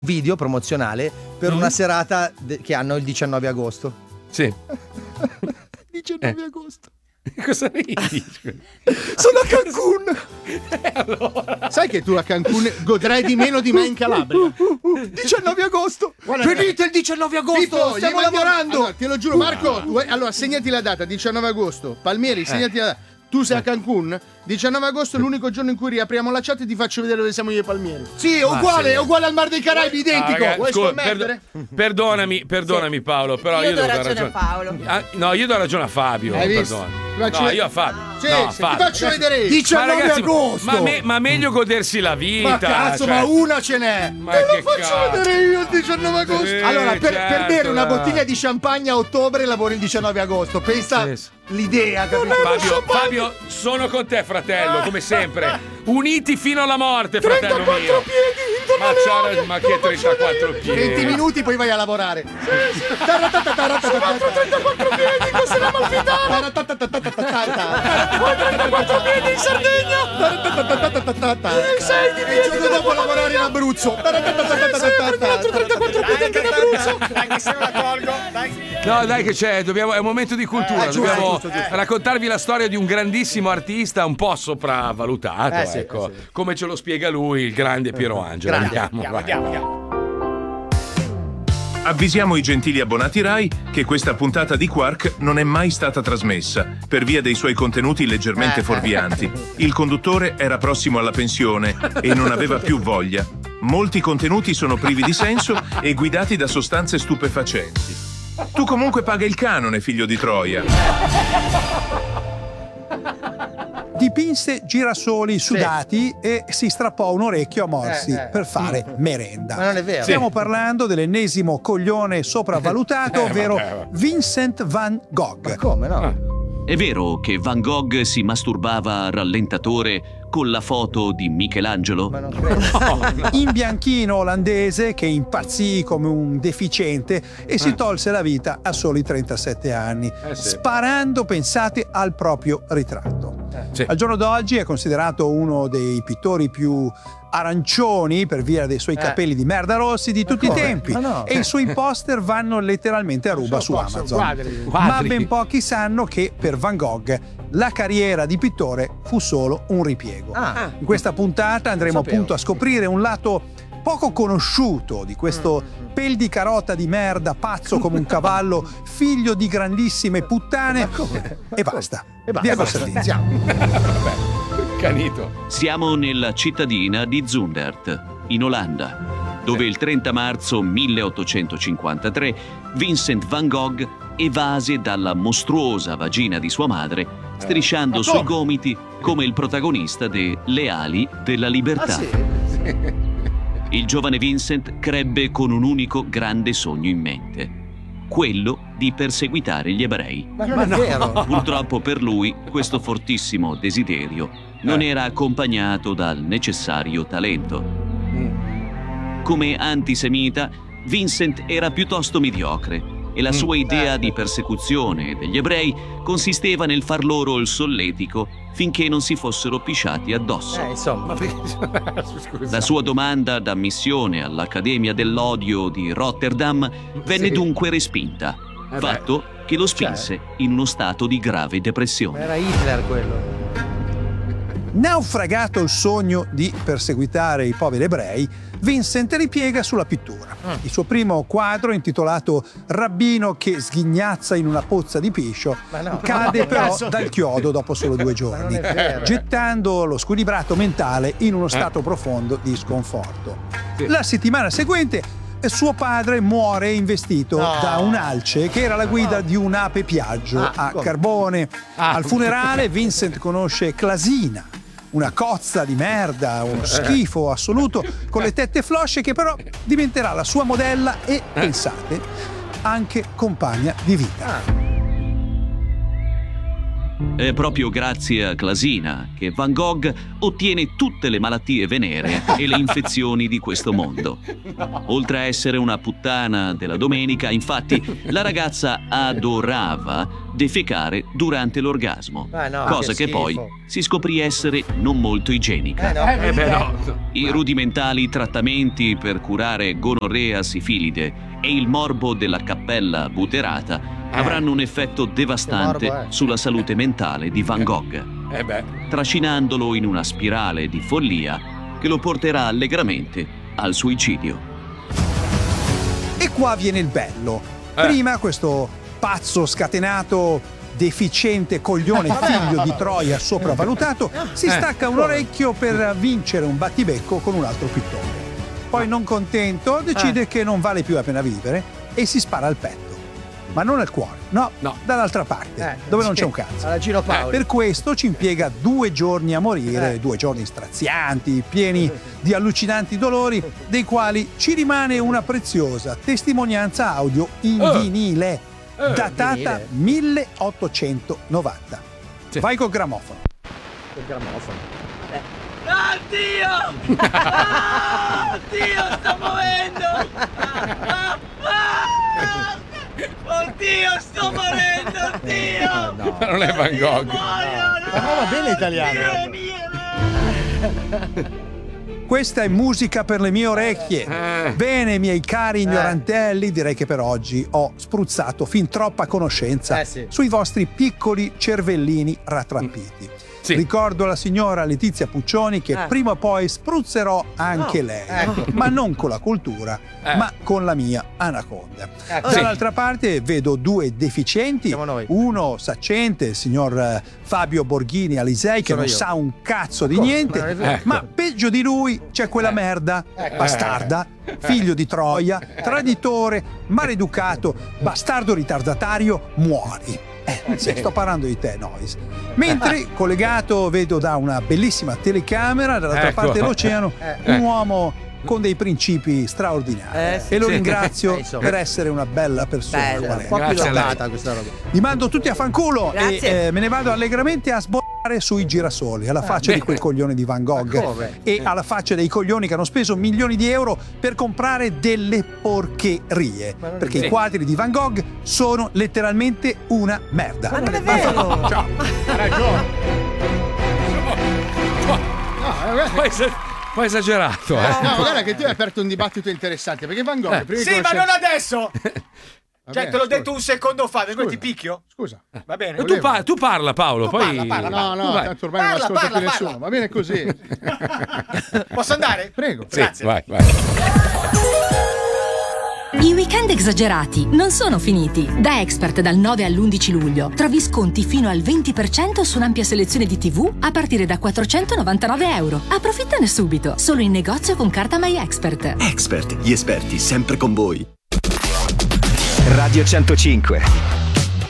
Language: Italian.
video promozionale per una serata che hanno il 19 agosto. Sì. 19 agosto. Cosa ridi? Sono a Cancun. Allora. Sai che tu a Cancun godrai di meno di me in Calabria. 19 agosto. Venite il 19 agosto. Pippo, stiamo lavorando. Allora, te lo giuro, Marco. Allora, segnati la data, 19 agosto. Palmieri, segnati la data. Tu sei a Cancun? 19 agosto è l'unico giorno in cui riapriamo la chat e ti faccio vedere dove siamo io e Palmieri. Sì, uguale al Mar dei Caraibi, identico. Ragazzi, Vuoi scusa, scommettere? Perdonami Paolo, però io do devo ragione a Paolo. No, io do ragione a Fabio. Hai visto? Perdona. Faccio- No, io a Fabio. Sì, no, sì, Fabio. ti faccio vedere. 19 agosto. Ma meglio godersi la vita. Ma cazzo, cioè. ma una ce n'è. Ma Te lo che faccio cazzo. vedere io il 19 agosto. Sì, Allora, per certo, bere una dai. bottiglia di champagne a ottobre lavori il 19 agosto. Pensa Sì, sì. l'idea, capito? Fabio, sono con te, fratello, come sempre. Uniti fino alla morte, fratello 34 mio. piedi, Ma che 34 piedi? 20 minuti poi vai a lavorare. Sono 34 piedi, così la malfitana. 34 piedi in Sardegna. 6 di piedi. Il giorno dopo lavorare in Abruzzo. 34 piedi anche in Abruzzo. Dai che se non la tolgo, dai. No, dai che c'è, è un momento di cultura, dobbiamo giusto. raccontarvi la storia di un grandissimo artista un po' sopravvalutato, Sì, ecco, come ce lo spiega lui, il grande Piero Angelo. Andiamo, vai. Andiamo. Avvisiamo i gentili abbonati Rai che questa puntata di Quark non è mai stata trasmessa per via dei suoi contenuti leggermente fuorvianti. Il conduttore era prossimo alla pensione e non aveva più voglia. Molti contenuti sono privi di senso e guidati da sostanze stupefacenti. Tu comunque paga il canone, figlio di Troia. Dipinse girasoli sudati e si strappò un orecchio a morsi per fare merenda. Ma non è vero. Stiamo parlando dell'ennesimo coglione sopravvalutato, ovvero vabbè. Vincent van Gogh. Ma come no? È vero che Van Gogh si masturbava a rallentatore con la foto di Michelangelo? Ma non credo. In bianchino olandese che impazzì come un deficiente e si tolse la vita a soli 37 anni, sì. sparando, pensate, al proprio ritratto. Sì. Al giorno d'oggi è considerato uno dei pittori più arancioni per via dei suoi capelli di merda rossi di tutti i come? tempi, Ma no. e i suoi poster vanno letteralmente a ruba su Amazon. Ma ben pochi sanno che per Van Gogh la carriera di pittore fu solo un ripiego. In questa puntata andremo appunto a scoprire un lato poco conosciuto di questo pel di carota di merda, pazzo come un cavallo, figlio di grandissime puttane. E basta. Via col servizio. Canito. Siamo nella cittadina di Zundert, in Olanda, dove il 30 marzo 1853 Vincent van Gogh evase dalla mostruosa vagina di sua madre, strisciando sui gomiti come il protagonista de Le ali della libertà. Il giovane Vincent crebbe con un unico grande sogno in mente, quello di perseguitare gli ebrei. Ma non è vero. Purtroppo per lui questo fortissimo desiderio non era accompagnato dal necessario talento. Come antisemita, Vincent era piuttosto mediocre e la sua idea di persecuzione degli ebrei consisteva nel far loro il solletico finché non si fossero pisciati addosso. Insomma. La sua domanda d'ammissione all'Accademia dell'Odio di Rotterdam venne dunque respinta, fatto che lo spinse in uno stato di grave depressione. Era Hitler quello. Naufragato il sogno di perseguitare i poveri ebrei, Vincent ripiega sulla pittura. Il suo primo quadro, intitolato Rabbino che sghignazza in una pozza di piscio, cade però dal chiodo dopo solo 2 giorni, gettando lo squilibrato mentale in uno stato profondo di sconforto. La settimana seguente suo padre muore investito da un'alce che era la guida di un'ape Piaggio a carbone. Al funerale Vincent conosce Clasina, una cozza di merda, uno schifo assoluto, con le tette flosce, che però diventerà la sua modella e, pensate, anche compagna di vita. È proprio grazie a Clasina che Van Gogh ottiene tutte le malattie veneree e le infezioni di questo mondo. Oltre a essere una puttana della domenica, infatti, la ragazza adorava defecare durante l'orgasmo, cosa che poi si scoprì essere non molto igienica. I rudimentali trattamenti per curare gonorrea sifilide e il morbo della cappella buterata avranno un effetto devastante sulla salute mentale di Van Gogh, trascinandolo in una spirale di follia che lo porterà allegramente al suicidio. E qua viene il bello. Prima questo pazzo scatenato, deficiente coglione figlio di Troia sopravvalutato si stacca un orecchio per vincere un battibecco con un altro pittore. Poi, non contento, decide che non vale più la pena vivere e si spara al petto. Ma non al cuore, no, dall'altra parte, dove non c'è un cazzo. Alla Gino Paoli. Per questo ci impiega 2 giorni a morire, 2 giorni strazianti, pieni di allucinanti dolori, dei quali ci rimane una preziosa testimonianza audio in vinile, datata 1890. Vai col grammofono. Il grammofono. Dio! Dio, sta muovendo! Oddio, sto morendo, Dio! No. Non è Van Gogh. Va bene italiano. Questa è musica per le mie orecchie. Bene, miei cari ignorantelli, direi che per oggi ho spruzzato fin troppa conoscenza sui vostri piccoli cervellini rattrappiti. Ricordo alla signora Letizia Puccioni che prima o poi spruzzerò anche lei, ma non con la cultura, ma con la mia anaconda. Dall'altra parte vedo 2 deficienti, uno saccente, il signor Fabio Borghini Alisei, che non sa un cazzo di niente, ma peggio di lui c'è quella merda, bastarda, figlio di Troia, traditore, maleducato, bastardo ritardatario, muori. Sto parlando di te, Nois. Mentre collegato vedo da una bellissima telecamera dall'altra parte dell'oceano un uomo con dei principi straordinari e lo ringrazio per essere una bella persona. Un po' pilotata questa roba. Vi mando tutti a fanculo e me ne vado allegramente a sbollare sui girasoli, alla faccia di quel coglione di Van Gogh e alla faccia dei coglioni che hanno speso milioni di euro per comprare delle porcherie, perché i quadri di Van Gogh sono letteralmente una merda. Ma non è vero! Ciao! Ha ragione. Poi esagerato, No, guarda che tu hai aperto un dibattito interessante, perché Van Gogh prima Sì, ma non adesso! Cioè, te l'ho scusa. detto un secondo fa, per cui ti picchio? Scusa. Va bene. Tu parla, Paolo, poi... No, tanto ormai non ascolta più nessuno. Va bene così. Posso andare? Prego. Sì, vai. I weekend esagerati non sono finiti. Da Expert dal 9 all'11 luglio trovi sconti fino al 20% su un'ampia selezione di TV a partire da €499. Approfittane subito, solo in negozio con carta My Expert. Expert, gli esperti sempre con voi. Radio 105.